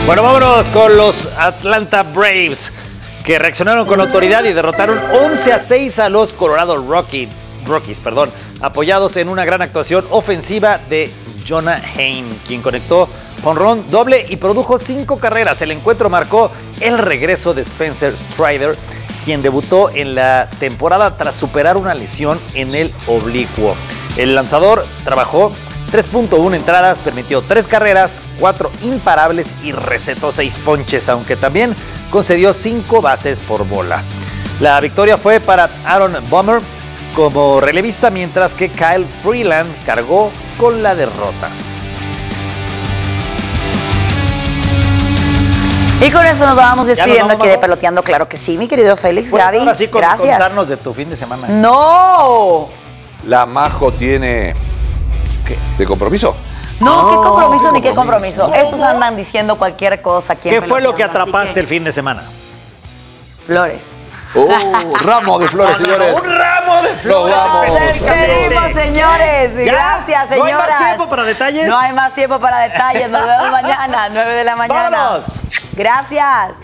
Bueno, vámonos con los Atlanta Braves, que reaccionaron con autoridad y derrotaron 11-6 a los Colorado Rockies, apoyados en una gran actuación ofensiva de Jonah Heim, quien conectó jonrón doble y produjo 5 carreras. El encuentro marcó el regreso de Spencer Strider, quien debutó en la temporada tras superar una lesión en el oblicuo. El lanzador trabajó 3.1 entradas, permitió 3 carreras, 4 imparables y recetó 6 ponches, aunque también concedió 5 bases por bola. La victoria fue para Aaron Bummer como relevista, mientras que Kyle Freeland cargó con la derrota. Y con eso nos vamos despidiendo aquí de Peloteando, claro que sí, mi querido Félix. Pues Gaby, ahora sí, gracias. Contarnos de tu fin de semana. ¡No! La Majo tiene... ¿Qué? ¿De compromiso? No, ¿qué compromiso ni qué compromiso? Estos andan diciendo cualquier cosa aquí en ¿Qué fue lo que Peloteando, atrapaste el fin de semana? Flores. Ramo de flores, señores. ¡Un ramo de flores! Nos vamos. Despedimos, señores. Gracias, señoras. ¿No hay más tiempo para detalles? No hay más tiempo para detalles. Nos vemos mañana, 9 de la mañana. ¡Vámonos! Gracias.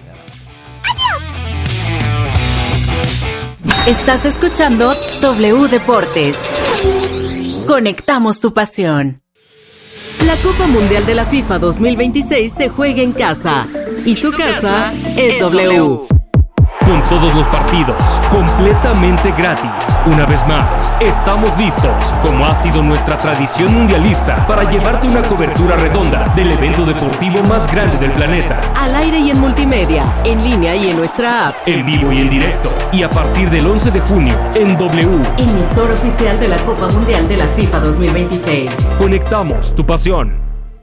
Estás escuchando W Deportes. Conectamos tu pasión. La Copa Mundial de la FIFA 2026 se juega en casa y su casa es W. Con todos los partidos completamente gratis. Una vez más, estamos listos, como ha sido nuestra tradición mundialista, para llevarte una cobertura redonda del evento deportivo más grande del planeta. Al aire y en multimedia, en línea y en nuestra app. En vivo y en directo. Y a partir del 11 de junio, en W. Emisora oficial de la Copa Mundial de la FIFA 2026. Conectamos tu pasión.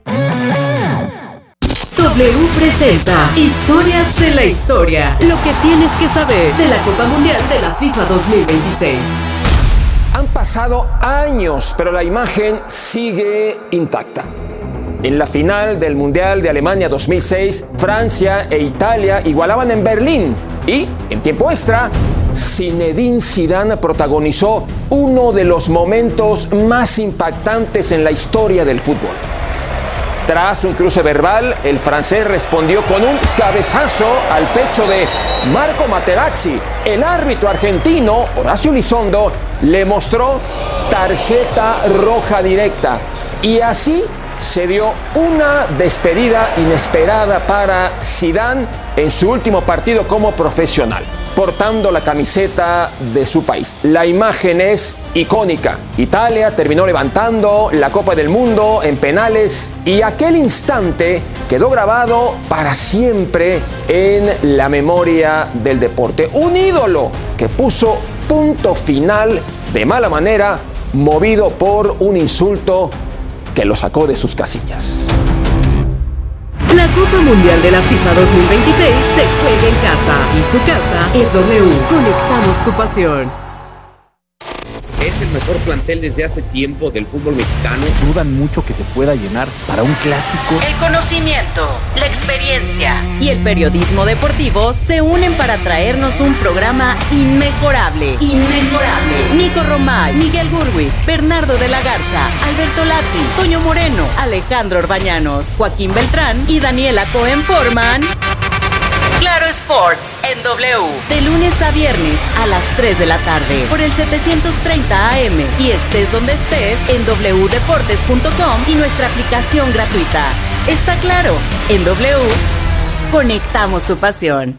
W presenta Historias de la Historia. Lo que tienes que saber de la Copa Mundial de la FIFA 2026. Han pasado años, pero la imagen sigue intacta. En la final del Mundial de Alemania 2006, Francia e Italia igualaban en Berlín. Y, en tiempo extra, Zinedine Zidane protagonizó uno de los momentos más impactantes en la historia del fútbol. Tras un cruce verbal, el francés respondió con un cabezazo al pecho de Marco Materazzi. El árbitro argentino, Horacio Elizondo, le mostró tarjeta roja directa. Y así se dio una despedida inesperada para Zidane en su último partido como profesional, portando la camiseta de su país. La imagen es icónica. Italia terminó levantando la Copa del Mundo en penales y aquel instante quedó grabado para siempre en la memoria del deporte. Un ídolo que puso punto final de mala manera, movido por un insulto que lo sacó de sus casillas. La Copa Mundial de la FIFA 2026 se juega en casa y su casa es W. Conectamos tu pasión. Es el mejor plantel desde hace tiempo del fútbol mexicano. Dudan mucho que se pueda llenar para un clásico. El conocimiento, la experiencia y el periodismo deportivo se unen para traernos un programa inmejorable. Nico Romay, Miguel Gurwitz, Bernardo de la Garza, Alberto Lati, Toño Moreno, Alejandro Orbañanos, Joaquín Beltrán y Daniela Cohen forman Claro Sports en W, de lunes a viernes a las 3 de la tarde por el 730 AM y estés donde estés en wdeportes.com y nuestra aplicación gratuita. Está claro, en W conectamos tu pasión.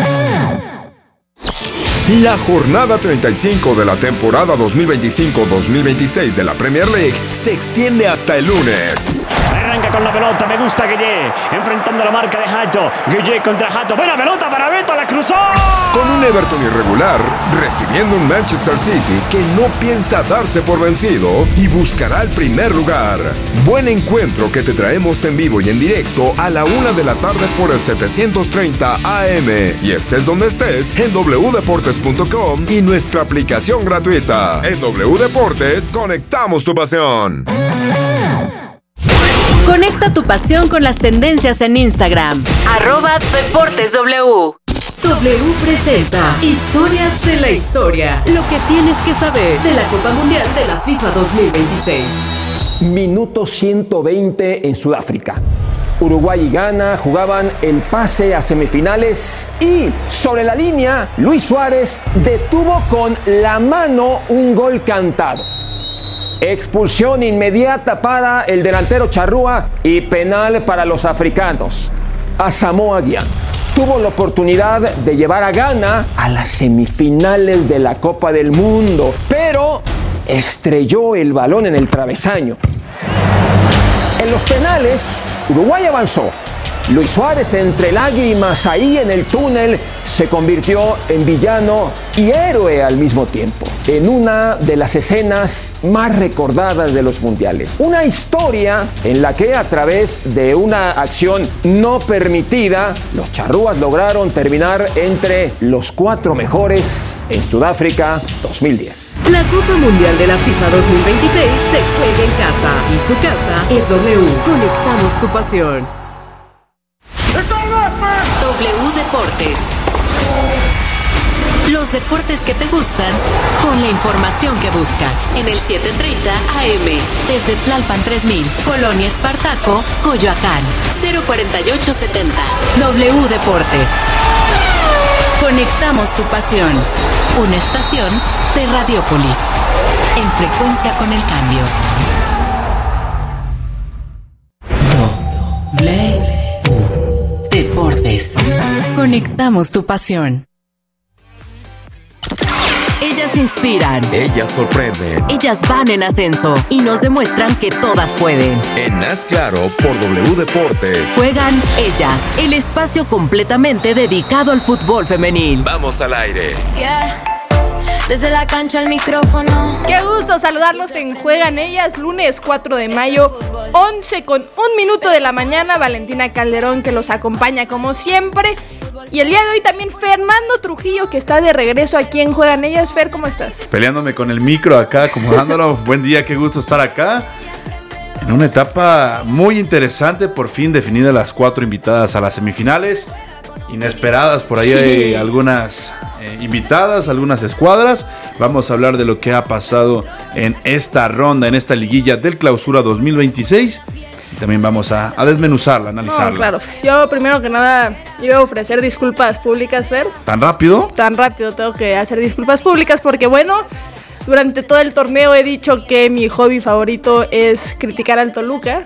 La jornada 35 de la temporada 2025-2026 de la Premier League se extiende hasta el lunes. Arranca con la pelota, me gusta Gueye, enfrentando la marca de Hato. Gueye contra Hato, buena pelota para Beto, la cruzó. Con un Everton irregular, recibiendo un Manchester City que no piensa darse por vencido y buscará el primer lugar. Buen encuentro que te traemos en vivo y en directo a la 1 de la tarde por el 730 AM. Y estés donde estés, en wdeportes.com y nuestra aplicación gratuita. En W Deportes, conectamos tu pasión. Conecta tu pasión con las tendencias en Instagram. @DeportesW. W presenta Historias de la Historia. Lo que tienes que saber de la Copa Mundial de la FIFA 2026. Minuto 120 en Sudáfrica. Uruguay y Ghana jugaban el pase a semifinales y sobre la línea Luis Suárez detuvo con la mano un gol cantado. Expulsión inmediata para el delantero charrúa y penal para los africanos. Asamoah Gyan tuvo la oportunidad de llevar a Ghana a las semifinales de la Copa del Mundo, pero estrelló el balón en el travesaño. En los penales, Uruguay avanzó. Luis Suárez, entre lágrimas ahí en el túnel, se convirtió en villano y héroe al mismo tiempo, en una de las escenas más recordadas de los mundiales. Una historia en la que a través de una acción no permitida, los charrúas lograron terminar entre los 4 mejores en Sudáfrica 2010. La Copa Mundial de la FIFA 2026 se juega en casa y su casa es W. Conectamos tu pasión. W Deportes. Los deportes que te gustan con la información que buscas. En el 7:30 AM. Desde Tlalpan 3000, Colonia Espartaco, Coyoacán. 04870. W Deportes. Conectamos tu pasión. Una estación de Radiopolis. En frecuencia con el cambio. W Deportes. Conectamos tu pasión. Ellas inspiran. Ellas sorprenden. Ellas van en ascenso y nos demuestran que todas pueden. En Haz Claro por W Deportes. Juegan ellas. El espacio completamente dedicado al fútbol femenil. Vamos al aire. Desde la cancha al micrófono. Qué gusto saludarlos en Juegan Ellas, lunes 4 de mayo, 11:01 de la mañana. Valentina Calderón que los acompaña como siempre. Y el día de hoy también Fernando Trujillo, que está de regreso aquí en Juegan Ellas. Fer, ¿cómo estás? Peleándome con el micro acá, acomodándolo. Buen día, qué gusto estar acá. En una etapa muy interesante, por fin definidas las 4 invitadas a las semifinales. Inesperadas, por ahí sí. Hay algunas invitadas, algunas escuadras. Vamos a hablar de lo que ha pasado en esta ronda, en esta liguilla del Clausura 2026. Y también vamos a desmenuzarla, analizarla. No, claro, yo primero que nada iba a ofrecer disculpas públicas, Fer. ¿Tan rápido? Tan rápido tengo que hacer disculpas públicas porque bueno, durante todo el torneo he dicho que mi hobby favorito es criticar al Toluca.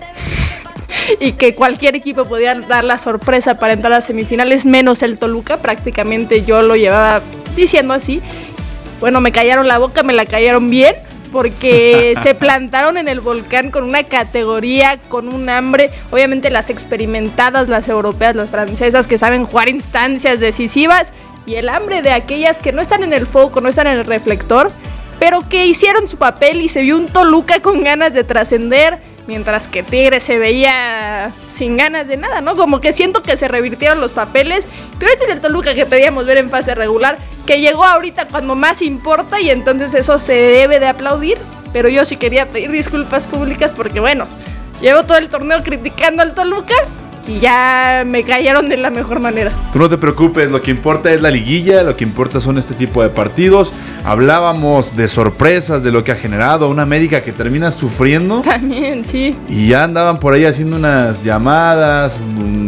Y que cualquier equipo podía dar la sorpresa para entrar a semifinales, menos el Toluca. Prácticamente yo lo llevaba diciendo así. Bueno, me callaron la boca, me la callaron bien, porque se plantaron en el volcán con una categoría, con un hambre. Obviamente las experimentadas, las europeas, las francesas, que saben jugar instancias decisivas, y el hambre de aquellas que no están en el foco, no están en el reflector, pero que hicieron su papel y se vio un Toluca con ganas de trascender, mientras que Tigres se veía sin ganas de nada, ¿no? Como que siento que se revirtieron los papeles, pero este es el Toluca que pedíamos ver en fase regular, que llegó ahorita cuando más importa, y entonces eso se debe de aplaudir, pero yo sí quería pedir disculpas públicas porque, bueno, llevo todo el torneo criticando al Toluca y ya me cayeron de la mejor manera. Tú no te preocupes, lo que importa es la liguilla, lo que importa son este tipo de partidos. Hablábamos de sorpresas, de lo que ha generado una América que termina sufriendo. También, sí. Y ya andaban por ahí haciendo unas llamadas,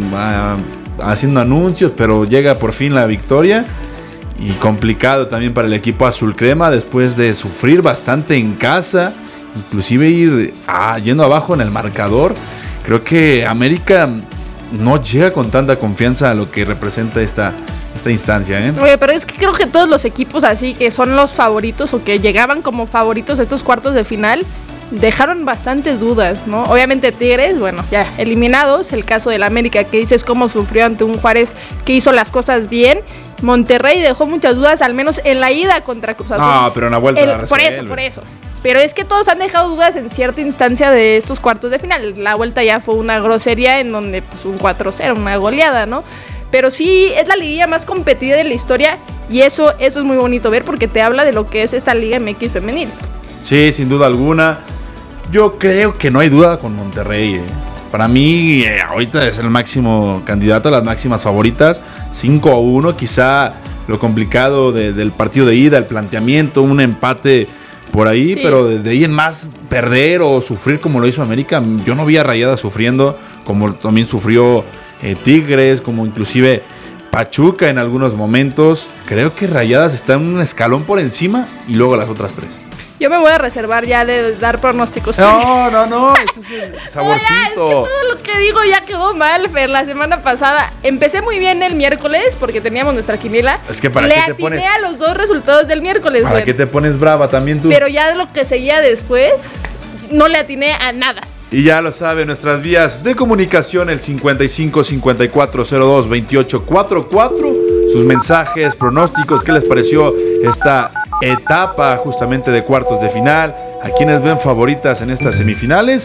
haciendo anuncios, pero llega por fin la victoria. Y complicado también para el equipo azul crema después de sufrir bastante en casa, inclusive ir yendo abajo en el marcador. Creo que América no llega con tanta confianza a lo que representa esta instancia, ¿eh? Oye, pero es que creo que todos los equipos así que son los favoritos o que llegaban como favoritos a estos cuartos de final dejaron bastantes dudas, ¿no? Obviamente Tigres, bueno, ya eliminados. El caso del América, que dices cómo sufrió ante un Juárez que hizo las cosas bien. Monterrey dejó muchas dudas, al menos en la ida contra Cruz Azul. No, pero en la vuelta la resuelve. Por eso. Pero es que todos han dejado dudas en cierta instancia de estos cuartos de final. La vuelta ya fue una grosería en donde pues un 4-0, una goleada, ¿no? Pero sí, es la liguilla más competida de la historia y eso es muy bonito ver porque te habla de lo que es esta Liga MX femenil. Sí, sin duda alguna. Yo creo que no hay duda con Monterrey. Para mí, ahorita es el máximo candidato a las máximas favoritas. 5-1, quizá lo complicado del partido de ida, el planteamiento, un empate por ahí, Sí. pero de ahí en más perder o sufrir como lo hizo América, yo no vi a Rayadas sufriendo como también sufrió Tigres, como inclusive Pachuca en algunos momentos. Creo que Rayadas está en un escalón por encima y luego las otras tres. Yo me voy a reservar ya de dar pronósticos. No, eso es el saborcito. Oye, es que todo lo que digo ya quedó mal, Fer. La semana pasada empecé muy bien el miércoles porque teníamos nuestra quiniela. Es que ¿para Le qué te atiné pones? a los 2 resultados del miércoles, ¿Para güey. qué te pones brava también tú? Pero ya lo que seguía después, no le atiné a nada. Y ya lo sabe, nuestras vías de comunicación, el 55 54 02 28 44. Sus mensajes, pronósticos, ¿qué les pareció esta etapa justamente de cuartos de final? ¿A quienes ven favoritas en estas semifinales?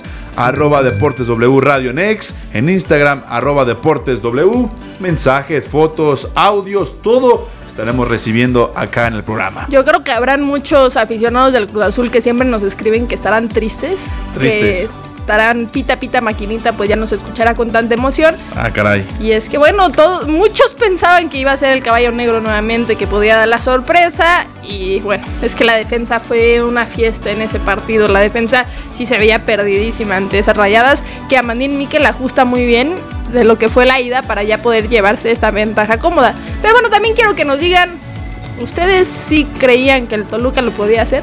@DeportesW Radio en X, en Instagram @DeportesW. Mensajes, fotos, audios, todo estaremos recibiendo acá en el programa. Yo creo que habrán muchos aficionados del Cruz Azul que siempre nos escriben que estarán tristes. Tristes. Que estarán pita, pita, maquinita, pues ya no se escuchará con tanta emoción. Ah, caray. Y es que bueno, muchos pensaban que iba a ser el caballo negro nuevamente, que podía dar la sorpresa. Y bueno, es que la defensa fue una fiesta en ese partido. La defensa sí se veía perdidísima ante esas Rayadas, que Amandín Miquel ajusta muy bien de lo que fue la ida para ya poder llevarse esta ventaja cómoda. Pero bueno, también quiero que nos digan, ¿ustedes sí creían que el Toluca lo podía hacer?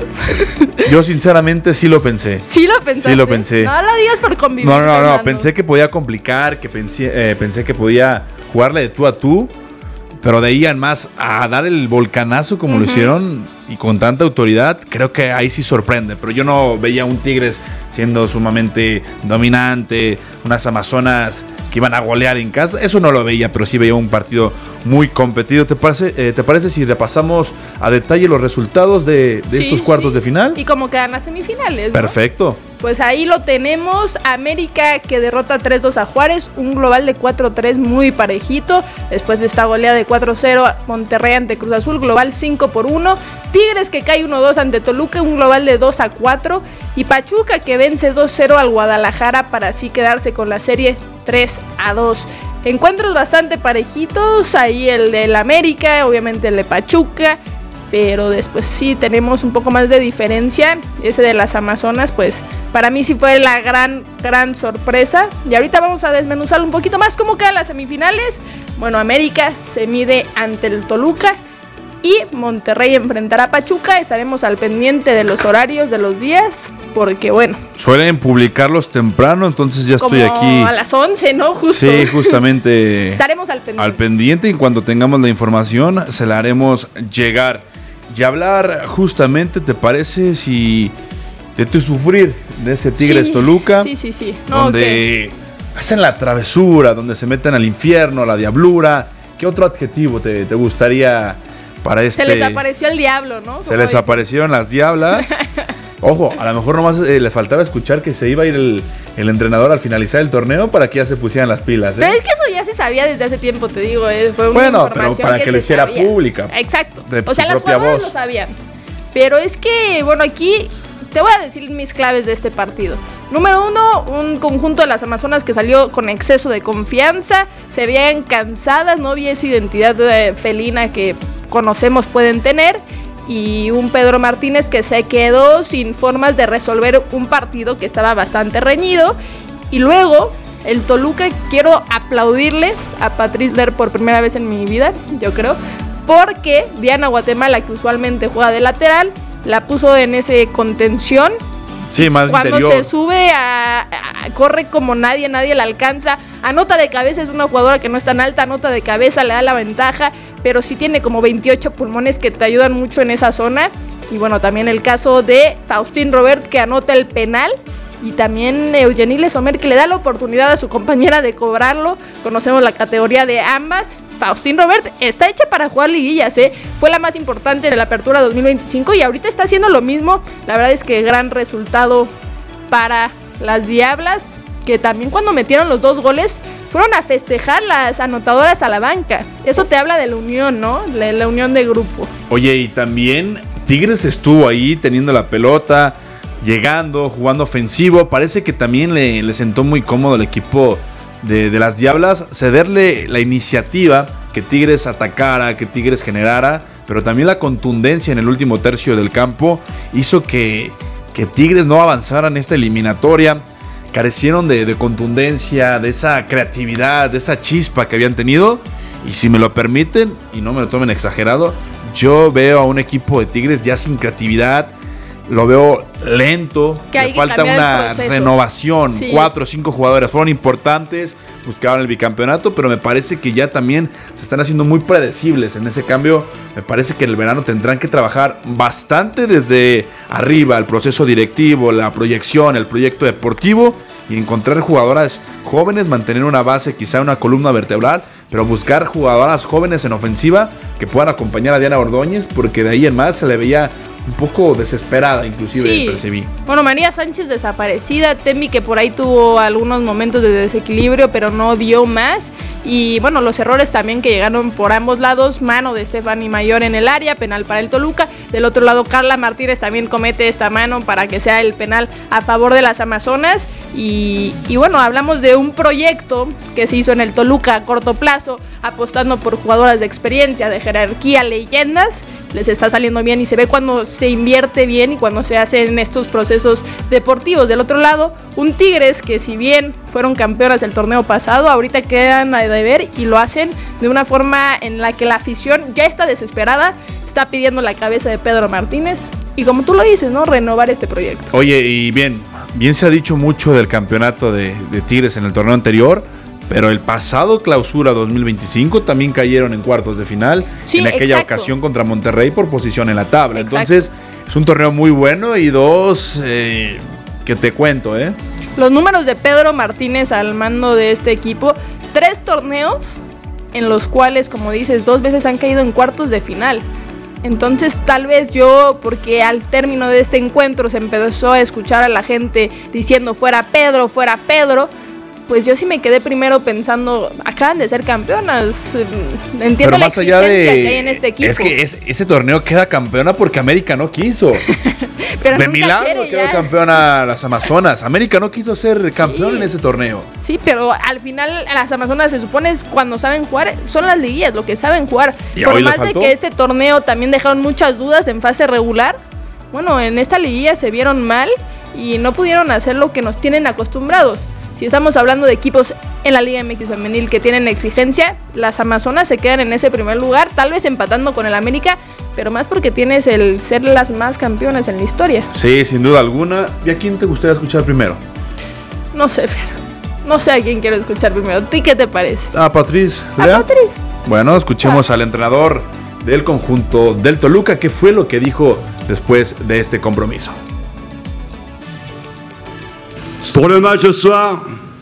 Yo sinceramente sí lo pensé. ¿Sí lo pensaste? Sí lo pensé. No lo digas por convivir. No, Fernando. pensé que podía complicar, que pensé que podía jugarle de tú a tú, pero de ahí en más a dar el volcanazo como lo hicieron y con tanta autoridad, creo que ahí sí sorprende. Pero yo no veía un Tigres siendo sumamente dominante, unas Amazonas que iban a golear en casa, eso no lo veía, pero sí veía un partido muy competido. ¿Te parece si repasamos a detalle los resultados de Sí, estos cuartos de final? Y cómo quedan las semifinales, ¿no? Perfecto. Pues ahí lo tenemos, América que derrota 3-2 a Juárez, un global de 4-3 muy parejito, después de esta goleada de 4-0 Monterrey ante Cruz Azul, global 5-1, Tigres que cae 1-2 ante Toluca, un global de 2-4, y Pachuca que vence 2-0 al Guadalajara para así quedarse con la serie 3-2. Encuentros bastante parejitos, ahí el del América, obviamente el de Pachuca, pero después sí tenemos un poco más de diferencia. Ese de las Amazonas, pues para mí sí fue la gran sorpresa. Y ahorita vamos a desmenuzar un poquito más cómo quedan las semifinales. Bueno, América se mide ante el Toluca y Monterrey enfrentará a Pachuca. Estaremos al pendiente de los horarios de los días, porque bueno, Suelen publicarlos temprano, entonces ya como estoy aquí. a las 11, ¿no? Justo. Sí, justamente. Estaremos al pendiente. Al pendiente, y cuando tengamos la información se la haremos llegar. Y hablar justamente, ¿te parece si de tu sufrir de ese Tigres Sí, Toluca? Sí. No, donde hacen la travesura, donde se meten al infierno, a la diablura. ¿Qué otro adjetivo te gustaría para este? Se les apareció el diablo, ¿no? Se Como les dicen. aparecieron las diablas. Ojo, a lo mejor nomás les faltaba escuchar que se iba a ir el entrenador al finalizar el torneo para que ya se pusieran las pilas, ¿eh? Pero es que eso ya se sabía desde hace tiempo, te digo. Fue una Bueno, información pero para que lo se hiciera sabía. pública. Exacto. De O sea, tu las propia jugadoras voz. lo sabían. Pero es que, bueno, aquí te voy a decir mis claves de este partido. Número 1, un conjunto de las Amazonas que salió con exceso de confianza. Se veían cansadas, no había esa identidad felina que conocemos pueden tener. Y un Pedro Martínez que se quedó sin formas de resolver un partido que estaba bastante reñido. Y luego el Toluca, quiero aplaudirle a Patrice Ler por primera vez en mi vida, yo creo, porque Diana Guatemala, que usualmente juega de lateral, la puso en ese contención. Sí, más Cuando interior. se sube corre como nadie la alcanza. Anota de cabeza, es una jugadora que no es tan alta, anota de cabeza, le da la ventaja, pero sí tiene como 28 pulmones que te ayudan mucho en esa zona. Y bueno, también el caso de Faustín Robert, que anota el penal. Y también Eugenie Lesomer, que le da la oportunidad a su compañera de cobrarlo. Conocemos la categoría de ambas. Faustín Robert está hecha para jugar liguillas, ¿eh? Fue la más importante de la apertura 2025 y ahorita está haciendo lo mismo. La verdad es que gran resultado para las Diablas, que también cuando metieron los 2 goles fueron a festejar las anotadoras a la banca. Eso te habla de la unión, ¿no? La unión de grupo. Oye, y también Tigres estuvo ahí teniendo la pelota, llegando, jugando ofensivo. Parece que también le sentó muy cómodo al equipo de las Diablas cederle la iniciativa, que Tigres atacara, que Tigres generara, pero también la contundencia en el último tercio del campo hizo que Tigres no avanzara en esta eliminatoria. Carecieron de contundencia, de esa creatividad, de esa chispa que habían tenido. Y si me lo permiten, y no me lo tomen exagerado, yo veo a un equipo de Tigres ya sin creatividad. Lo veo lento, le falta una renovación. Sí. 4 o 5 jugadores fueron importantes, buscaban el bicampeonato, pero me parece que ya también se están haciendo muy predecibles. En ese cambio, me parece que en el verano tendrán que trabajar bastante desde arriba, el proceso directivo, la proyección, el proyecto deportivo, y encontrar jugadoras jóvenes, mantener una base, quizá una columna vertebral, pero buscar jugadoras jóvenes en ofensiva que puedan acompañar a Diana Ordóñez, porque de ahí en más se le veía un poco desesperada, inclusive, sí. Percibí. Bueno, María Sánchez desaparecida, Temi que por ahí tuvo algunos momentos de desequilibrio, pero no dio más. Y bueno, los errores también que llegaron por ambos lados, mano de Stephanie Mayor en el área, penal para el Toluca. Del otro lado, Carla Martínez también comete esta mano para que sea el penal a favor de las Amazonas. Y bueno, hablamos de un proyecto que se hizo en el Toluca a corto plazo, apostando por jugadoras de experiencia, de jerarquía, leyendas. Les está saliendo bien y se ve cuando se invierte bien y cuando se hacen estos procesos deportivos. Del otro lado, un Tigres que si bien fueron campeonas el torneo pasado, ahorita quedan a deber y lo hacen de una forma en la que la afición ya está desesperada, está pidiendo la cabeza de Pedro Martínez y, como tú lo dices, ¿no?, renovar este proyecto. Oye, y bien se ha dicho mucho del campeonato de Tigres en el torneo anterior, pero el pasado clausura 2025 también cayeron en cuartos de final, sí, en aquella ocasión contra Monterrey por posición en la tabla. Exacto. Entonces es un torneo muy bueno y dos que te cuento, Los números de Pedro Martínez al mando de este equipo, 3 torneos en los cuales, como dices, 2 veces han caído en cuartos de final. Entonces tal vez yo, porque al término de este encuentro se empezó a escuchar a la gente diciendo fuera Pedro, pues yo sí me quedé primero pensando, acaban de ser campeonas, entiendo la exigencia que hay en este equipo. Es que ese torneo queda campeona porque América no quiso. Pero de milagro quedó campeona las Amazonas. América no quiso ser campeón en ese torneo. Sí, pero al final las Amazonas se supone es cuando saben jugar, son las liguillas lo que saben jugar. Por más de que este torneo también dejaron muchas dudas en fase regular, bueno, en esta liguilla se vieron mal y no pudieron hacer lo que nos tienen acostumbrados. Si estamos hablando de equipos en la Liga MX femenil que tienen exigencia, las Amazonas se quedan en ese primer lugar, tal vez empatando con el América, pero más porque tienes el ser las más campeonas en la historia. Sí, sin duda alguna. ¿Y a quién te gustaría escuchar primero? No sé, Fer. No sé a quién quiero escuchar primero. ¿A ti qué te parece? A Patriz. ¿A Patriz? Bueno, escuchemos al entrenador del conjunto del Toluca, qué fue lo que dijo después de este compromiso. Pour le match ce soir,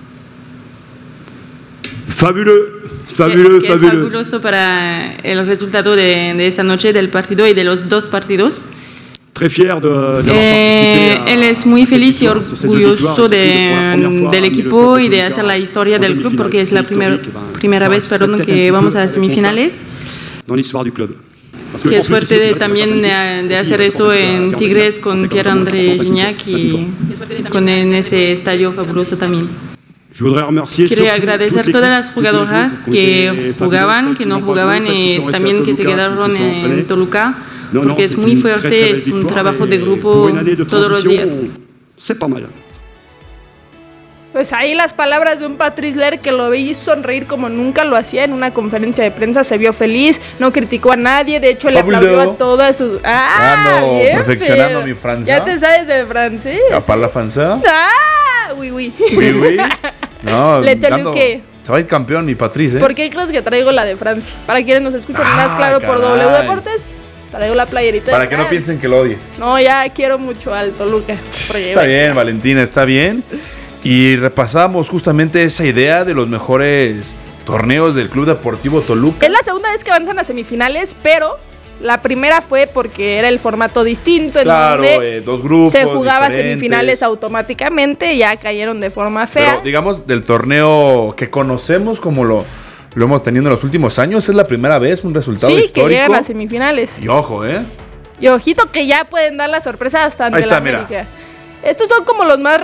que es fabuloso para el resultado de esta noche, del partido y de los 2 partidos. Él es muy feliz y orgulloso del equipo y de hacer la historia del club porque es la primera vez que vamos a semifinales. Que es suerte también de hacer eso en Tigres con Pierre-André Gignac y en ese estadio fabuloso también. Quiero agradecer a todas las jugadoras que jugaban, que no jugaban y también que se quedaron en Toluca, porque es muy fuerte, es un trabajo de grupo todos los días. Pues ahí las palabras de un Patrice Ler que lo vi sonreír como nunca lo hacía en una conferencia de prensa, se vio feliz, no criticó a nadie, de hecho le aplaudió a todas sus... bien, perfeccionando mi francés. ¿Ya te sabes de francés? ¿A parla francés? Oui, oui. Oui, oui. No, Le tengo que... Se va a ir campeón mi Patrice, ¿Por qué crees que traigo la de Francia? Para quienes nos escuchan más claro por W Deportes, traigo la playerita. Para que no piensen que lo odie. No, ya quiero mucho al Toluca. Está bien, Valentina, está bien. Y repasamos justamente esa idea de los mejores torneos del Club Deportivo Toluca. Es la segunda vez que avanzan a semifinales, pero la primera fue porque era el formato distinto, en donde 2 grupos se jugaba diferentes. Semifinales automáticamente, ya cayeron de forma fea. Pero digamos, del torneo que conocemos como lo hemos tenido en los últimos años, es la primera vez un resultado histórico. Sí, que llegan a semifinales. Y ojo, Y ojito que ya pueden dar la sorpresa hasta ante la América. Mira. Estos son como los más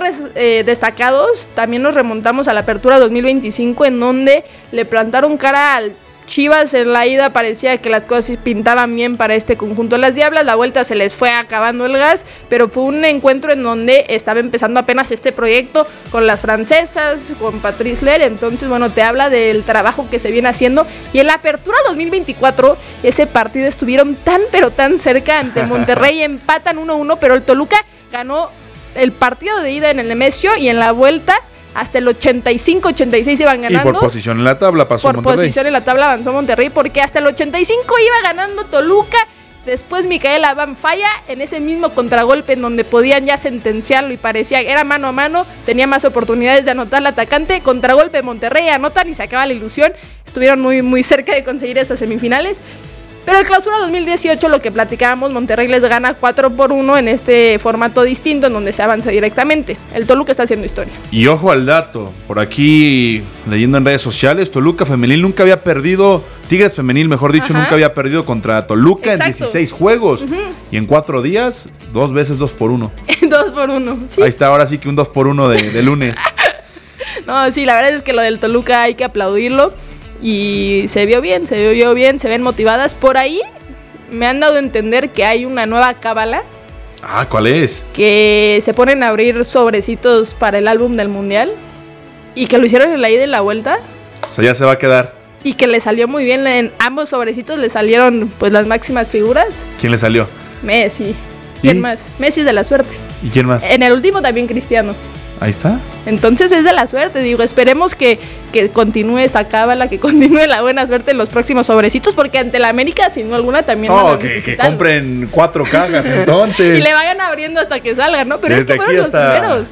destacados. También nos remontamos a la apertura 2025, en donde le plantaron cara Chivas en la ida parecía que las cosas pintaban bien para este conjunto de las Diablas, la vuelta se les fue acabando el gas, pero fue un encuentro en donde estaba empezando apenas este proyecto con las francesas, con Patrice Ler, entonces bueno, te habla del trabajo que se viene haciendo, y en la apertura 2024, ese partido estuvieron tan pero tan cerca ante Monterrey, empatan 1-1, pero el Toluca ganó el partido de ida en el Nemesio y en la vuelta hasta el 85-86 iban ganando. Y por posición en la tabla pasó Monterrey. Por posición en la tabla avanzó Monterrey porque hasta el 85 iba ganando Toluca. Después Micael Abán falla en ese mismo contragolpe en donde podían ya sentenciarlo y parecía que era mano a mano, tenía más oportunidades de anotar el atacante. Contragolpe Monterrey, anotan y se acaba la ilusión. Estuvieron muy, muy cerca de conseguir esas semifinales. Pero el Clausura 2018, lo que platicábamos, Monterrey les gana 4-1 en este formato distinto en donde se avanza directamente. El Toluca está haciendo historia. Y ojo al dato, por aquí leyendo en redes sociales, Toluca femenil nunca había perdido, Tigres femenil mejor dicho, nunca había perdido contra Toluca. Exacto. En 16 juegos. Y en 4 días, 2 veces 2-1. 2-1, sí. Ahí está, ahora sí que un 2-1 de lunes. No, sí, la verdad es que lo del Toluca hay que aplaudirlo. Y se vio bien, se ven motivadas. Por ahí me han dado a entender que hay una nueva cábala. Ah, ¿cuál es? Que se ponen a abrir sobrecitos para el álbum del Mundial. Y que lo hicieron en la ida y la vuelta. O sea, ya se va a quedar. Y que le salió muy bien, en ambos sobrecitos le salieron pues las máximas figuras. ¿Quién le salió? Messi. ¿Quién más? Messi es de la suerte. ¿Y quién más? En el último también Cristiano. Ahí está. Entonces es de la suerte, digo, esperemos que continúe esta cábala, que continúe la buena suerte en los próximos sobrecitos, porque ante la América, sin duda alguna, también van a que compren 4 cajas entonces. Y le vayan abriendo hasta que salgan, ¿no? Pero desde es que fueron los primeros.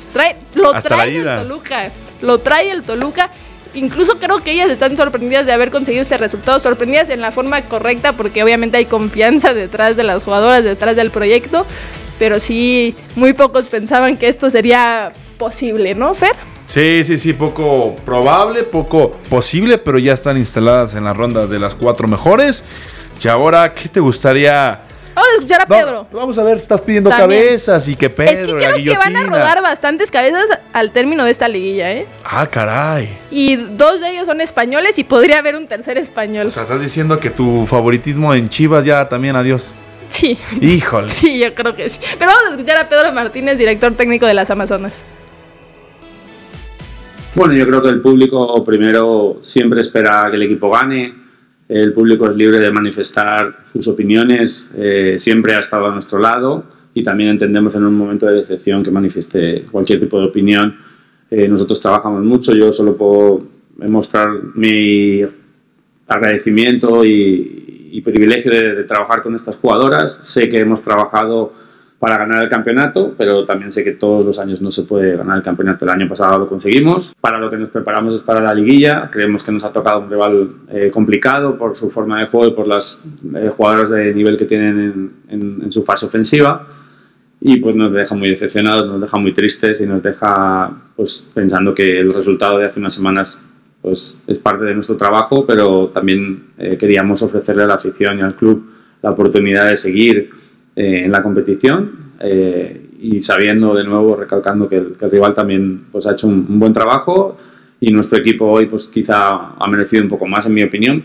Lo trae el Toluca. Incluso creo que ellas están sorprendidas de haber conseguido este resultado, sorprendidas en la forma correcta, porque obviamente hay confianza detrás de las jugadoras, detrás del proyecto, pero sí, muy pocos pensaban que esto sería posible, ¿no, Fer? Sí, poco probable, poco posible, pero ya están instaladas en las rondas de las 4 mejores. Y ahora, ¿qué te gustaría? Vamos a escuchar a Pedro. Vamos a ver, estás pidiendo también cabezas y que Pedro, es que creo que van a rodar bastantes cabezas al término de esta liguilla, ¿eh? Ah, caray. Y 2 de ellos son españoles y podría haber un tercer español. O sea, estás diciendo que tu favoritismo en Chivas ya también adiós. Sí. Híjole. Sí, yo creo que sí. Pero vamos a escuchar a Pedro Martínez, director técnico de las Amazonas. Bueno, yo creo que el público primero siempre espera que el equipo gane. El público es libre de manifestar sus opiniones, siempre ha estado a nuestro lado y también entendemos en un momento de decepción que manifieste cualquier tipo de opinión. Nosotros trabajamos mucho, yo solo puedo mostrar mi agradecimiento y privilegio de trabajar con estas jugadoras. Sé que hemos trabajado para ganar el campeonato, pero también sé que todos los años no se puede ganar el campeonato. El año pasado lo conseguimos. Para lo que nos preparamos es para la liguilla. Creemos que nos ha tocado un rival complicado por su forma de juego y por las jugadoras de nivel que tienen en su fase ofensiva. Y pues nos deja muy decepcionados, nos deja muy tristes y nos deja pues pensando que el resultado de hace unas semanas pues es parte de nuestro trabajo, pero también queríamos ofrecerle a la afición y al club la oportunidad de seguir en la competición y sabiendo, de nuevo, recalcando que el rival también pues ha hecho un buen trabajo y nuestro equipo hoy pues quizá ha merecido un poco más, en mi opinión.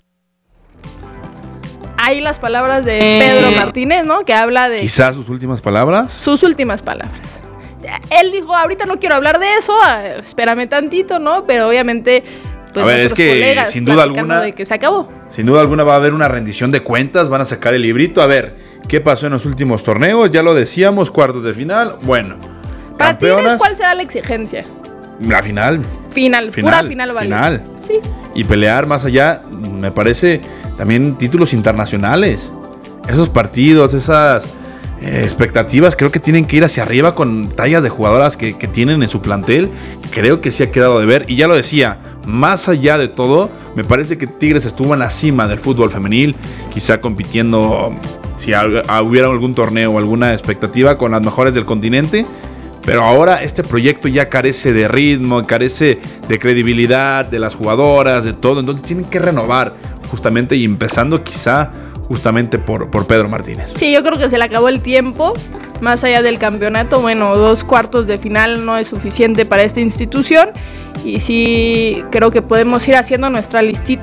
Ahí las palabras de Pedro Martínez, ¿no? Que habla de... Quizás sus últimas palabras. Sus últimas palabras. Él dijo, ahorita no quiero hablar de eso, espérame tantito, ¿no? Pero obviamente... Pues a ver, es que sin duda alguna, de que se acabó. Sin duda alguna va a haber una rendición de cuentas, van a sacar el librito, a ver qué pasó en los últimos torneos, ya lo decíamos, cuartos de final, bueno. Para Tigres, ¿cuál será la exigencia? La final. Pura final vale. Final. Sí. Y pelear más allá, me parece, también títulos internacionales. Esos partidos, esas expectativas, creo que tienen que ir hacia arriba con tallas de jugadoras que tienen en su plantel. Creo que sí ha quedado de ver, y ya lo decía, más allá de todo, me parece que Tigres estuvo en la cima del fútbol femenil, quizá compitiendo, si hubiera algún torneo o alguna expectativa, con las mejores del continente. Pero ahora este proyecto ya carece de ritmo, carece de credibilidad de las jugadoras, de todo. Entonces tienen que renovar justamente, y empezando quizá justamente por Pedro Martínez. Sí, yo creo que se le acabó el tiempo. Más allá del campeonato, bueno, 2 cuartos de final no es suficiente para esta institución. Y sí, creo que podemos ir haciendo nuestra listita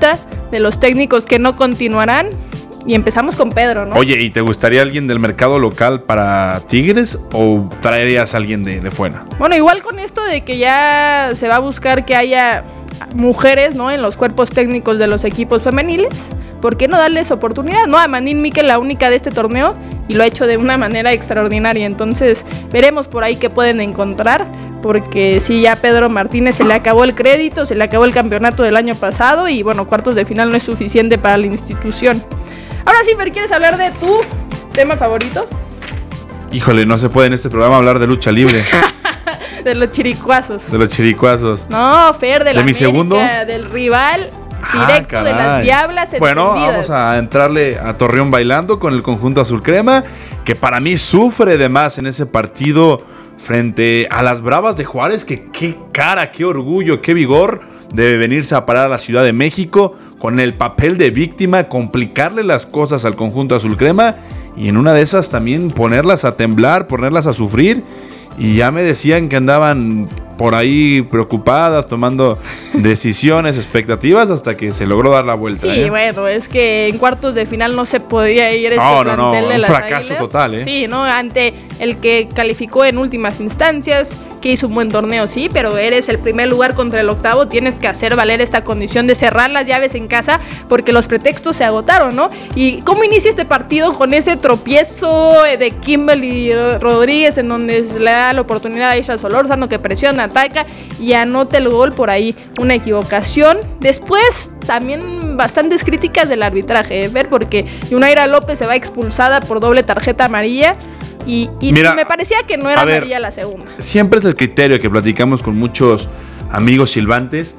de los técnicos que no continuarán. Y empezamos con Pedro, ¿no? Oye, ¿y te gustaría alguien del mercado local para Tigres o traerías a alguien de fuera? Bueno, igual con esto de que ya se va a buscar que haya mujeres, ¿no? En los cuerpos técnicos de los equipos femeniles, ¿por qué no darles oportunidad? No, a Manín Miquel, la única de este torneo, y lo ha hecho de una manera extraordinaria. Entonces, veremos por ahí qué pueden encontrar, porque sí, ya a Pedro Martínez se le acabó el crédito, se le acabó el campeonato del año pasado, y bueno, cuartos de final no es suficiente para la institución. Ahora sí, Fer, ¿quieres hablar de tu tema favorito? Híjole, no se puede en este programa hablar de lucha libre. De los chiricuazos. De los chiricuazos. No, Fer, de la mi América, segundo. Del rival directo de las Diablas encendidas. Bueno, vamos a entrarle a Torreón bailando con el conjunto azul crema, que para mí sufre de más en ese partido frente a las Bravas de Juárez, que qué cara, qué orgullo, qué vigor debe venirse a parar a la Ciudad de México con el papel de víctima, complicarle las cosas al conjunto azul crema y en una de esas también ponerlas a temblar, ponerlas a sufrir. Y ya me decían que andaban por ahí preocupadas, tomando decisiones, expectativas, hasta que se logró dar la vuelta. Sí, bueno, es que en cuartos de final no se podía ir plantel de las fracaso Águilas. Total, Sí, ¿no? Ante el que calificó en últimas instancias, que hizo un buen torneo, sí, pero eres el primer lugar contra el octavo, tienes que hacer valer esta condición de cerrar las llaves en casa, porque los pretextos se agotaron, ¿no? ¿Y cómo inicia este partido? Con ese tropiezo de Kimberly Rodríguez, en donde se le da la oportunidad a Isha Solórzano, que presiona, ataca y anota el gol por ahí. Una equivocación. Después, también bastantes críticas del arbitraje, Fer, porque Yunaira López se va expulsada por doble tarjeta amarilla. Y mira, me parecía que no era amarilla la segunda. Siempre es el criterio que platicamos con muchos amigos silbantes.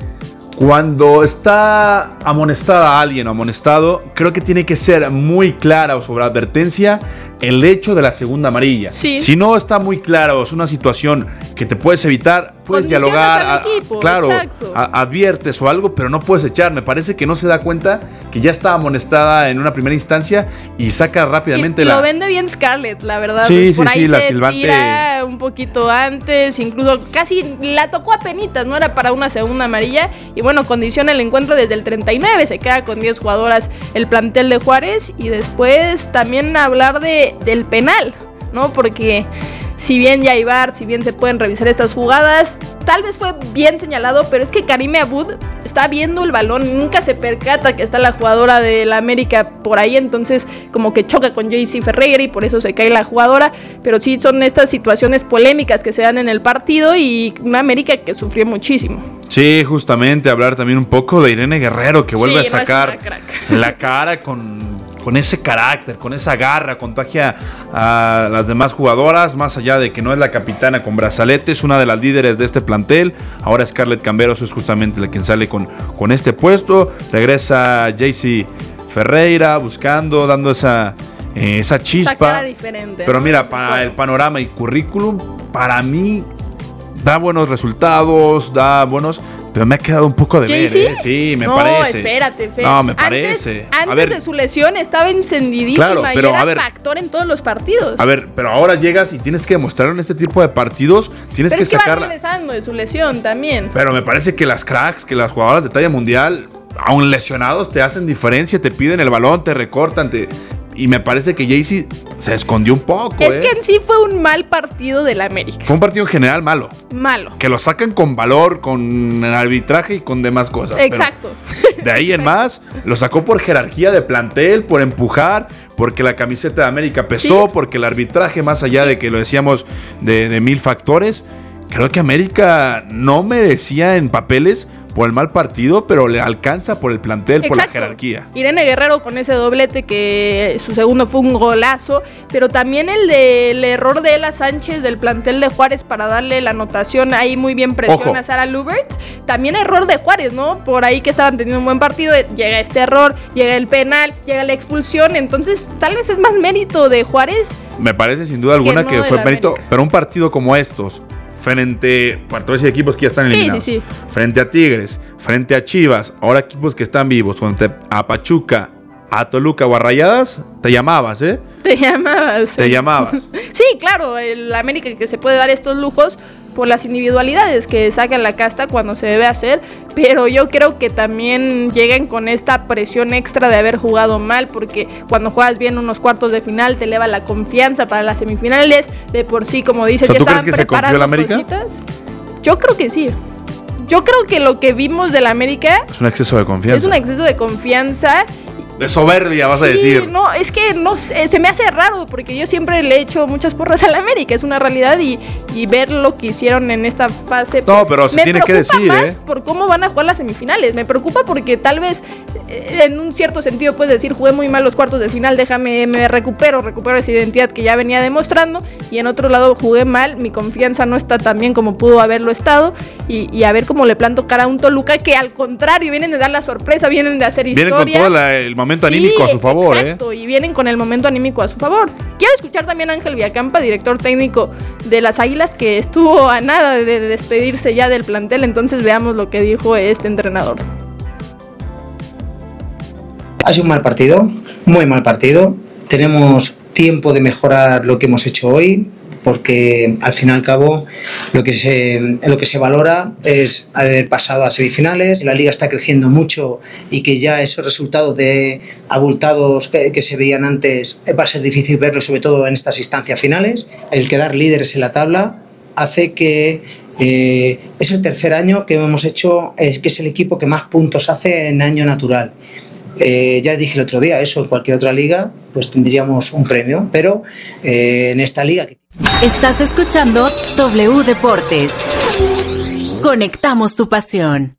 Cuando está amonestada a alguien o amonestado, creo que tiene que ser muy clara o sobre advertencia el hecho de la segunda amarilla. Sí. Si no está muy claro, es una situación que te puedes evitar, puedes dialogar, al equipo, claro, adviertes o algo, pero no puedes echar. Me parece que no se da cuenta que ya está amonestada en una primera instancia y saca rápidamente Lo vende bien Scarlett, la verdad. Sí, por ahí la se silbante tira un poquito antes, incluso casi la tocó a penitas, no era para una segunda amarilla. Y bueno, condiciona el encuentro desde el 39, se queda con 10 jugadoras el plantel de Juárez. Y después también hablar del penal, ¿no? Porque si bien ya hay VAR, si bien se pueden revisar estas jugadas, tal vez fue bien señalado, pero es que Karime Abud está viendo el balón, nunca se percata que está la jugadora del América por ahí, entonces como que choca con JC Ferreira y por eso se cae la jugadora. Pero sí son estas situaciones polémicas que se dan en el partido y una América que sufrió muchísimo. Sí, justamente hablar también un poco de Irene Guerrero, que vuelve a sacar la cara con ese carácter, con esa garra, contagia a las demás jugadoras, más allá de que no es la capitana con brazalete, es una de las líderes de este plantel. Ahora Scarlett Camberos es justamente la quien sale con este puesto. Regresa JC Ferreira buscando, dando esa chispa. Esa cara diferente, pero ¿no? mira, para el panorama y currículum, para mí da buenos resultados, pero me ha quedado un poco de ver, ¿eh? Sí, me parece. No, espérate, Fer. No, me parece. Antes de su lesión estaba encendidísima, claro, pero, y era factor en todos los partidos. A ver, pero ahora llegas y tienes que demostrarlo en este tipo de partidos, tienes que sacarla. Va regresando de su lesión también. Pero me parece que las cracks, que las jugadoras de talla mundial, aun lesionados, te hacen diferencia, te piden el balón, te recortan, y me parece que Jaycee se escondió un poco. Es que en sí fue un mal partido del América. Fue un partido en general malo. Malo. Que lo sacan con valor, con arbitraje y con demás cosas. Exacto. De ahí en más, lo sacó por jerarquía de plantel, por empujar, porque la camiseta de América pesó, sí, porque el arbitraje, más allá de que lo decíamos de mil factores, creo que América no merecía en papeles por el mal partido, pero le alcanza por el plantel, por la jerarquía. Irene Guerrero con ese doblete, que su segundo fue un golazo, pero también el error de Ela Sánchez del plantel de Juárez para darle la anotación ahí muy bien presión a Sara Lubert. También error de Juárez, ¿no? Por ahí que estaban teniendo un buen partido, llega este error, llega el penal, llega la expulsión, entonces tal vez es más mérito de Juárez. Me parece sin duda alguna que fue mérito, pero un partido como estos, frente a todos esos equipos que ya están eliminados, frente a Tigres, frente a Chivas, ahora equipos que están vivos, frente a Pachuca, a Toluca o a Rayadas, te llamabas, ¿eh? Te llamabas. Te llamabas. Sí, claro, el América que se puede dar estos lujos por las individualidades que sacan la casta cuando se debe hacer, pero yo creo que también llegan con esta presión extra de haber jugado mal, porque cuando juegas bien unos cuartos de final te eleva la confianza para las semifinales, de por sí, como dices, O sea, ¿tú ya crees estaban que se confió el preparando América? cositas. Yo creo que sí. Yo creo que lo que vimos del América Es un exceso de confianza. es un exceso de confianza. De soberbia, vas a Sí, decir. no, es que no sé, se me hace raro porque yo siempre le he hecho muchas porras al América, es una realidad y ver lo que hicieron en esta fase. No, pero se tiene que decir, más por cómo van a jugar las semifinales. Me preocupa porque tal vez en un cierto sentido puedes decir, jugué muy mal los cuartos de final, me recupero esa identidad que ya venía demostrando, y en otro lado jugué mal, mi confianza no está tan bien como pudo haberlo estado, y a ver cómo le planto cara a un Toluca que al contrario vienen de dar la sorpresa, vienen de hacer historia. Vienen con todo el momento anímico a su favor, exacto, y vienen con el momento anímico a su favor. Quiero escuchar también a Ángel Villacampa, director técnico de las Águilas, que estuvo a nada de despedirse ya del plantel, entonces veamos lo que dijo este entrenador. Ha sido un mal partido, muy mal partido. Tenemos tiempo de mejorar lo que hemos hecho hoy, porque al fin y al cabo lo que se valora es haber pasado a semifinales. La liga está creciendo mucho y que ya esos resultados de abultados que se veían antes va a ser difícil verlo, sobre todo en estas instancias finales. El quedar líderes en la tabla hace que es el tercer año que hemos hecho, que es el equipo que más puntos hace en año natural. Ya dije el otro día, eso en cualquier otra liga pues tendríamos un premio, pero en esta liga... Estás escuchando W Deportes. Conectamos tu pasión.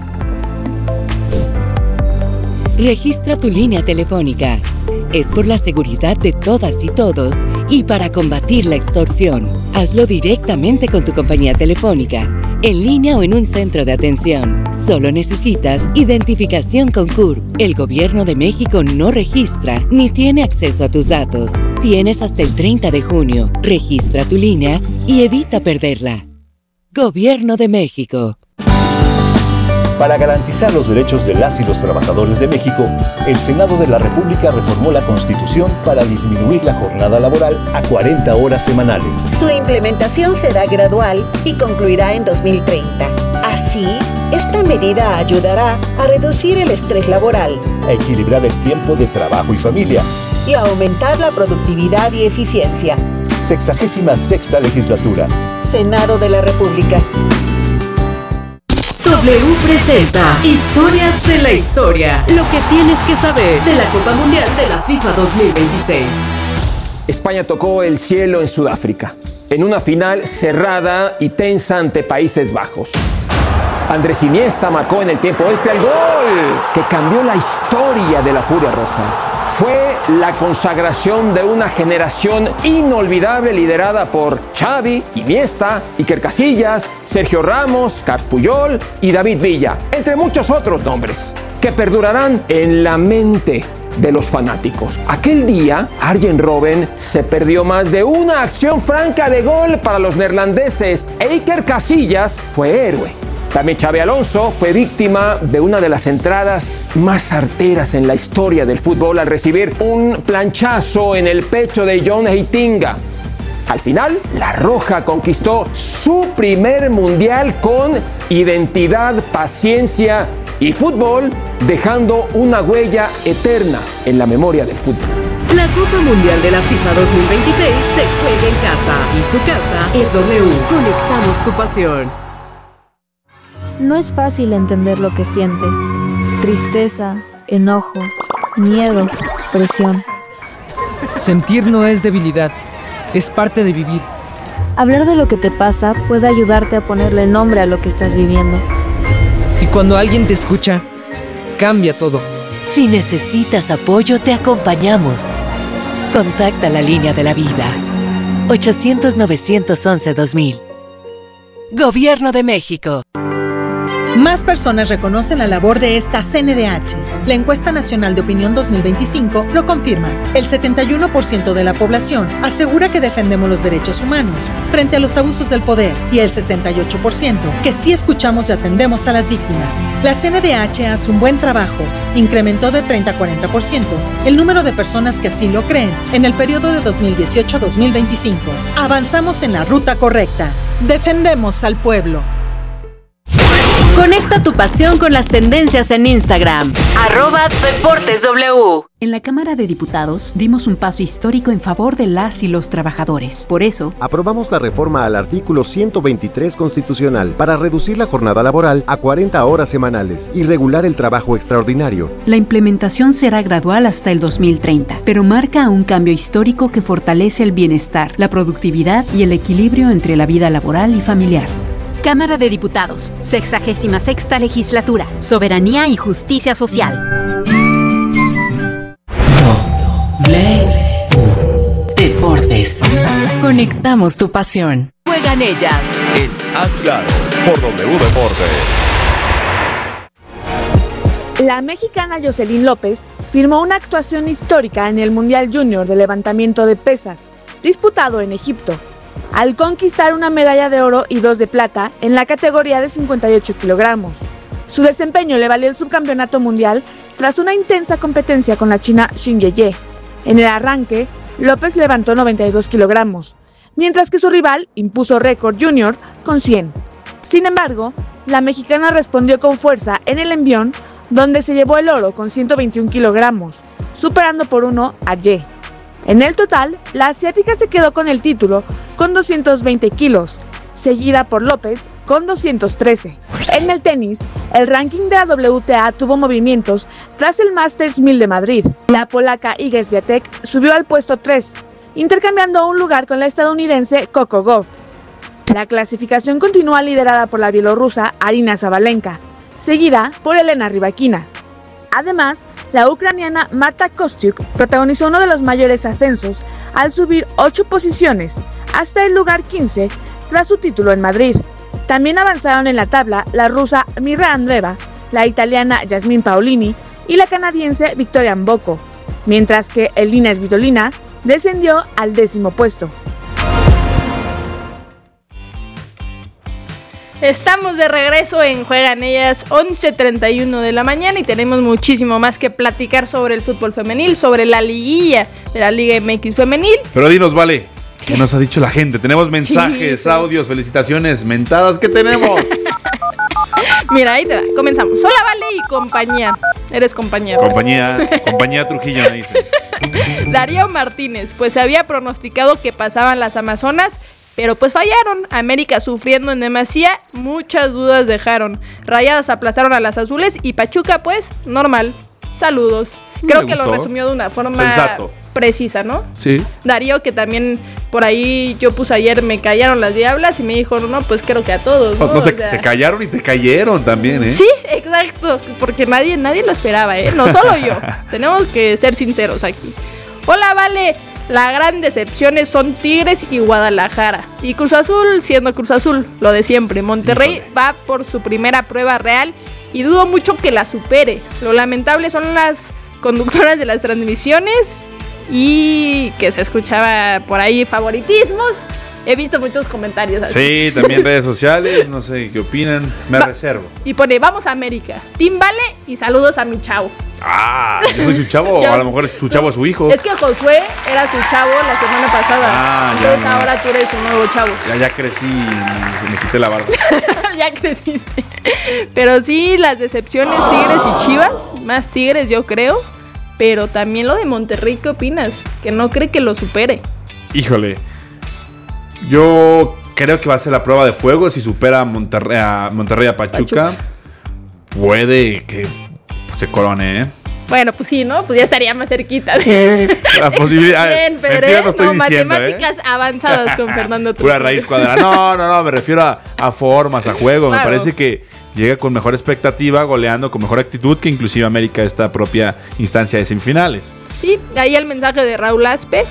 Registra tu línea telefónica. Es por la seguridad de todas y todos y para combatir la extorsión. Hazlo directamente con tu compañía telefónica, en línea o en un centro de atención. Solo necesitas identificación con CURP. El Gobierno de México no registra ni tiene acceso a tus datos. Tienes hasta el 30 de junio. Registra tu línea y evita perderla. Gobierno de México. Para garantizar los derechos de las y los trabajadores de México, el Senado de la República reformó la Constitución para disminuir la jornada laboral a 40 horas semanales. Su implementación será gradual y concluirá en 2030. Así, esta medida ayudará a reducir el estrés laboral, a equilibrar el tiempo de trabajo y familia y a aumentar la productividad y eficiencia. 66ª legislatura. Senado de la República. W presenta Historias de la Historia. Lo que tienes que saber de la Copa Mundial de la FIFA 2026. España tocó el cielo en Sudáfrica, en una final cerrada y tensa ante Países Bajos. Andrés Iniesta marcó en el tiempo extra el gol que cambió la historia de la Furia Roja. Fue la consagración de una generación inolvidable liderada por Xavi, Iniesta, Iker Casillas, Sergio Ramos, Carles Puyol y David Villa, entre muchos otros nombres, que perdurarán en la mente de los fanáticos. Aquel día, Arjen Robben se perdió más de una acción franca de gol para los neerlandeses e Iker Casillas fue héroe. También Xabi Alonso fue víctima de una de las entradas más arteras en la historia del fútbol al recibir un planchazo en el pecho de John Heitinga. Al final, la Roja conquistó su primer mundial con identidad, paciencia y fútbol, dejando una huella eterna en la memoria del fútbol. La Copa Mundial de la FIFA 2026 se juega en casa y su casa es W. Conectamos tu pasión. No es fácil entender lo que sientes. Tristeza, enojo, miedo, presión. Sentir no es debilidad, es parte de vivir. Hablar de lo que te pasa puede ayudarte a ponerle nombre a lo que estás viviendo. Y cuando alguien te escucha, cambia todo. Si necesitas apoyo, te acompañamos. Contacta la línea de la vida. 800-911-2000. Gobierno de México. Más personas reconocen la labor de esta CNDH. La encuesta nacional de opinión 2025 lo confirma. El 71% de la población asegura que defendemos los derechos humanos frente a los abusos del poder y el 68% que sí escuchamos y atendemos a las víctimas. La CNDH hace un buen trabajo. Incrementó de 30 a 40% el número de personas que así lo creen en el periodo de 2018 a 2025. Avanzamos en la ruta correcta. Defendemos al pueblo. Conecta tu pasión con las tendencias en Instagram. @DeportesW. En la Cámara de Diputados dimos un paso histórico en favor de las y los trabajadores. Por eso, aprobamos la reforma al artículo 123 constitucional para reducir la jornada laboral a 40 horas semanales y regular el trabajo extraordinario. la implementación será gradual hasta el 2030, pero marca un cambio histórico que fortalece el bienestar, la productividad y el equilibrio entre la vida laboral y familiar. Cámara de Diputados, 66ª Legislatura, Soberanía y Justicia Social. Deportes. Conectamos tu pasión. Juegan ellas. En Haz Claro, por W Deportes. La mexicana Jocelyn López firmó una actuación histórica en el Mundial Junior de levantamiento de pesas, disputado en Egipto, al conquistar una medalla de oro y 2 de plata en la categoría de 58 kilogramos. Su desempeño le valió el subcampeonato mundial tras una intensa competencia con la china Xin Yeye. En el arranque, López levantó 92 kilogramos, mientras que su rival impuso récord junior con 100. Sin embargo, la mexicana respondió con fuerza en el envión, donde se llevó el oro con 121 kilogramos, superando por 1 a Ye. En el total, la asiática se quedó con el título con 220 kilos, seguida por López con 213. En el tenis, el ranking de la WTA tuvo movimientos tras el Masters 1000 de Madrid. La polaca Iga Swiatek subió al puesto 3, intercambiando un lugar con la estadounidense Coco Gauff. La clasificación continúa liderada por la bielorrusa Arina Sabalenka, seguida por Elena Rybakina. Además, la ucraniana Marta Kostyuk protagonizó uno de los mayores ascensos al subir 8 posiciones hasta el lugar 15 tras su título en Madrid. También avanzaron en la tabla la rusa Mirra Andreeva, la italiana Yasmin Paolini y la canadiense Victoria Mboko, mientras que Elina Svitolina descendió al 10º puesto. Estamos de regreso en Juegan Ellas, 11:31 de la mañana, y tenemos muchísimo más que platicar sobre el fútbol femenil, sobre la liguilla de la Liga MX femenil. Pero dinos, Vale, ¿qué nos ha dicho la gente? Tenemos mensajes, audios, felicitaciones, mentadas, ¿qué tenemos? Mira, ahí te va, comenzamos. Hola, Vale y compañía. Eres compañía. Compañía Trujillo, me dice. Darío Martínez, pues se había pronosticado que pasaban las Amazonas, pero pues fallaron. América sufriendo en demasía, muchas dudas dejaron. Rayadas aplastaron a las azules y Pachuca pues normal. Saludos. Creo que lo resumió de una forma sensato, precisa, ¿no? Sí. Darío, que también por ahí yo puse ayer, me callaron las diablas, y me dijo, no, pues creo que a todos, ¿no? No, te callaron y te cayeron también, ¿eh? Sí, exacto, porque nadie lo esperaba, ¿eh? No solo yo. Tenemos que ser sinceros aquí. Hola, Vale. La gran decepciones son Tigres y Guadalajara. Y Cruz Azul siendo Cruz Azul, lo de siempre. Monterrey va por su primera prueba real y dudo mucho que la supere. Lo lamentable son las conductoras de las transmisiones y que se escuchaba por ahí favoritismos. He visto muchos comentarios así. Sí, también redes sociales, no sé qué opinan. Me reservo. Y pone, vamos a América. Team Vale y saludos a mi chavo. Ah, yo soy su chavo, o a lo mejor su chavo es su hijo. Es que Josué era su chavo la semana pasada. Ah, entonces ya, ahora tú eres un nuevo chavo. Ya crecí y me quité la barba. Ya creciste. Pero sí, las decepciones Tigres y Chivas. Más Tigres, yo creo. Pero también lo de Monterrey, ¿qué opinas? Que no cree que lo supere. Híjole. Yo creo que va a ser la prueba de fuego. Si supera a Monterrey a Pachuca, puede que se corone, ¿eh? Bueno, pues sí, ¿no? Pues ya estaría más cerquita. La posibilidad. Bien, pero no estoy diciendo, matemáticas avanzadas con Fernando Trujillo. Pura raíz cuadrada. No, me refiero a formas, a juego. Claro. Me parece que llega con mejor expectativa, goleando con mejor actitud que inclusive América esta propia instancia de semifinales. Sí, ahí el mensaje de Raúl Aspe.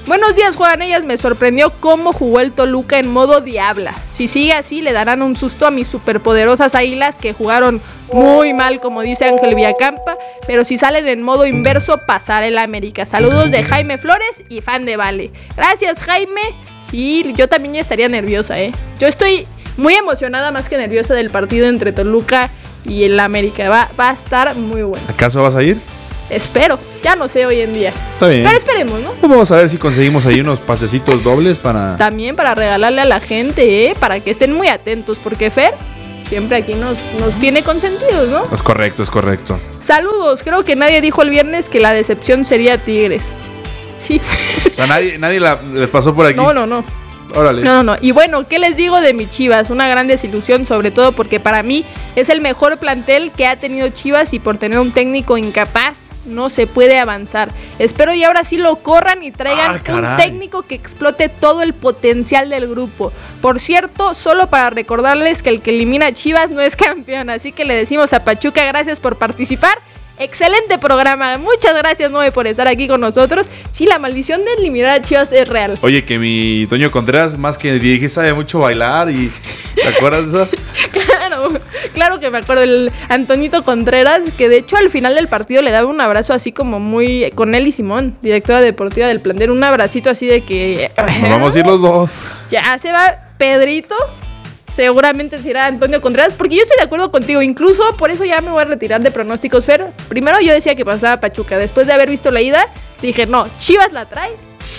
Buenos días, Juanellas. Me sorprendió cómo jugó el Toluca en modo diabla. Si sigue así, le darán un susto a mis superpoderosas Águilas que jugaron muy mal, como dice Ángel Villacampa. Pero si salen en modo inverso, pasará el América. Saludos de Jaime Flores y fan de Vale. Gracias, Jaime. Sí, yo también ya estaría nerviosa, Yo estoy muy emocionada, más que nerviosa, del partido entre Toluca y el América. Va a estar muy bueno. ¿Acaso vas a ir? Espero, ya no sé hoy en día. Está bien. Pero esperemos, ¿no? Pues vamos a ver si conseguimos ahí unos pasecitos dobles para... También para regalarle a la gente, para que estén muy atentos, porque Fer siempre aquí nos tiene consentidos, ¿no? Es correcto, es correcto. Saludos, creo que nadie dijo el viernes que la decepción sería Tigres. Sí. O sea, nadie les pasó por aquí. No. Órale. No. Y bueno, ¿qué les digo de mi Chivas? Una gran desilusión, sobre todo porque para mí es el mejor plantel que ha tenido Chivas y por tener un técnico incapaz no se puede avanzar. Espero y ahora sí lo corran y traigan un técnico que explote todo el potencial del grupo. Por cierto, solo para recordarles que el que elimina a Chivas no es campeón, así que le decimos a Pachuca gracias por participar. Excelente programa, muchas gracias, Noé, por estar aquí con nosotros. Sí, la maldición de eliminar a Chivas es real. Oye, que mi Toño Contreras, más que dirigir, sabe mucho bailar y... ¿Te acuerdas de esas? Claro que me acuerdo, el Antonito Contreras, que de hecho al final del partido le daba un abrazo así como muy... con Nelly Simón, directora deportiva del plantel, un abracito así de que... Nos vamos a ir los dos. Ya se va Pedrito. Seguramente será Antonio Contreras, porque yo estoy de acuerdo contigo, incluso por eso ya me voy a retirar de pronósticos, Fer. Primero yo decía que pasaba Pachuca, después de haber visto la ida, dije, no, Chivas la trae.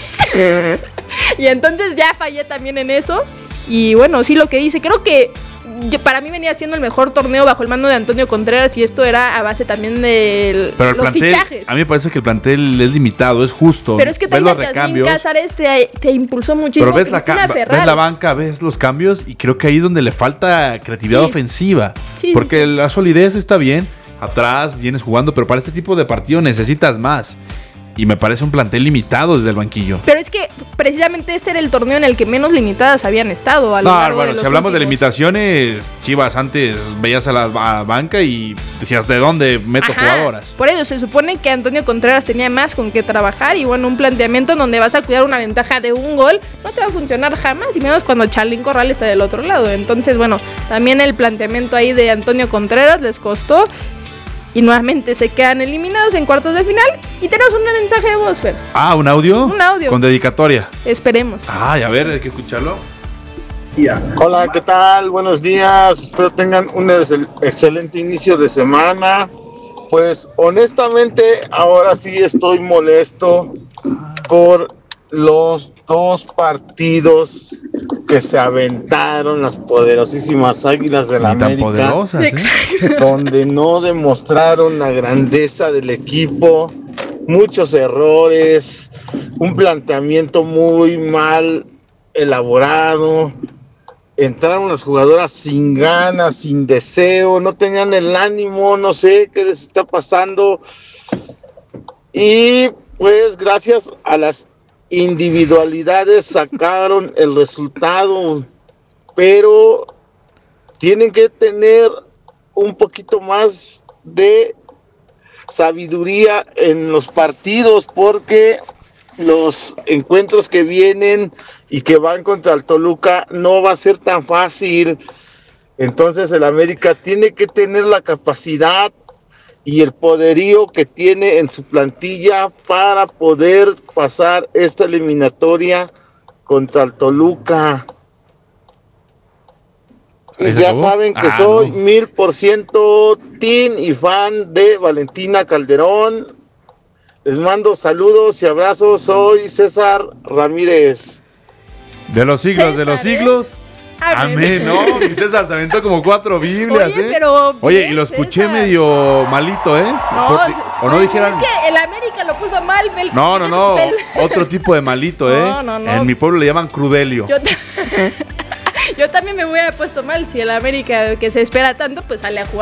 Y entonces ya fallé también en eso. Y bueno, sí, lo que dice, creo que para mí venía siendo el mejor torneo bajo el mando de Antonio Contreras y esto era a base también de los plantel, fichajes. A mí me parece que el plantel es limitado, es justo. Pero es que también Yasmín Cázares te impulsó muchísimo. Pero ves la banca, ves los cambios y creo que ahí es donde le falta creatividad ofensiva. Sí, porque la solidez está bien, atrás vienes jugando, pero para este tipo de partido necesitas más. Y me parece un plantel limitado desde el banquillo. Pero es que precisamente este era el torneo en el que menos limitadas habían estado. Bueno, si hablamos de limitaciones, Chivas antes veías a la banca y decías, ¿de dónde meto jugadoras? Por ello, se supone que Antonio Contreras tenía más con qué trabajar. Y bueno, un planteamiento en donde vas a cuidar una ventaja de un gol no te va a funcionar jamás, y menos cuando Charlín Corral está del otro lado. Entonces, bueno, también el planteamiento ahí de Antonio Contreras les costó. Y nuevamente se quedan eliminados en cuartos de final. Y tenemos un mensaje de voz, Fer. ¿Un audio? Un audio. Con dedicatoria. Esperemos. A ver, hay que escucharlo. Hola, ¿qué tal? Buenos días. Espero tengan un excelente inicio de semana. Pues honestamente, ahora sí estoy molesto por los dos partidos que se aventaron las poderosísimas Águilas de la América, poderosas, donde no demostraron la grandeza del equipo, muchos errores, un planteamiento muy mal elaborado, entraron las jugadoras sin ganas, sin deseo, no tenían el ánimo, no sé qué les está pasando, y pues gracias a las individualidades sacaron el resultado, pero tienen que tener un poquito más de sabiduría en los partidos, porque los encuentros que vienen y que van contra el Toluca no va a ser tan fácil. Entonces el América tiene que tener la capacidad y el poderío que tiene en su plantilla para poder pasar esta eliminatoria contra el Toluca. Y ya saben que soy 1000% team y fan de Valentina Calderón. Les mando saludos y abrazos. Soy César Ramírez. De los siglos, César, de los siglos. Amén, ¿no? Mi César se aventó como 4 Biblias, Oye, pero Oye, y lo escuché César medio malito, No, o no dijeran... Es que el América lo puso mal, No. Otro tipo de malito, No. En mi pueblo le llaman crudelio. Yo también me hubiera puesto mal si el América, que se espera tanto, pues sale a jugar